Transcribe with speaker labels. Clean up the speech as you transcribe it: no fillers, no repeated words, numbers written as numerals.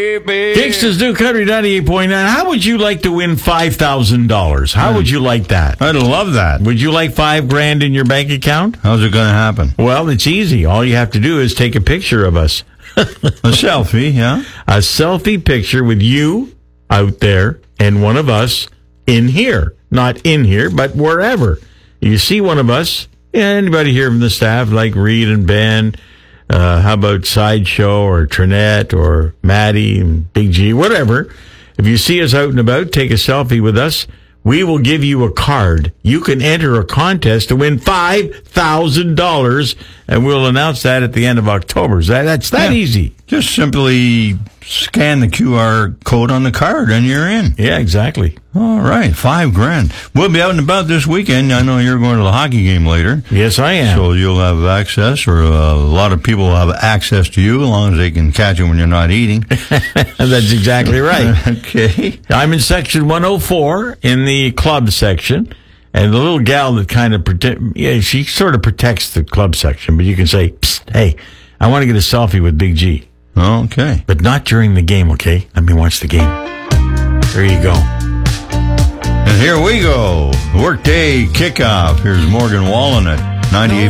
Speaker 1: Kingston's New Country 98.9. How would you like to win $5,000? How would you like that?
Speaker 2: I'd love that.
Speaker 1: Would you like $5,000 in your bank account?
Speaker 2: How's it going to happen?
Speaker 1: Well, it's easy. All you have to do is take a picture of us.
Speaker 2: A selfie, yeah?
Speaker 1: A selfie picture with you out there and one of us in here. Not in here, but wherever. You see one of us, anybody here from the staff, like Reed and Ben, how about Sideshow or Trinette or Maddie and Big G, whatever. If you see us out and about, take a selfie with us. We will give you a card. You can enter a contest to win $5,000, and we'll announce that at the end of October. That's that easy.
Speaker 2: Just simply scan the QR code on the card, and you're in.
Speaker 1: Yeah, exactly.
Speaker 2: All right, $5,000. We'll be out and about this weekend. I know you're going to the hockey game later.
Speaker 1: Yes, I am.
Speaker 2: So you'll have access, or a lot of people will have access to you, as long as they can catch you when you're not eating.
Speaker 1: That's exactly right.
Speaker 2: Okay.
Speaker 1: I'm in section 104 in the club section, and the little gal that kind of she sort of protects the club section, but you can say, "Psst, hey, I want to get a selfie with Big G."
Speaker 2: Okay.
Speaker 1: But not during the game, okay? Let me watch the game. There you go.
Speaker 2: And here we go. Workday kickoff. Here's Morgan Wallen at 98.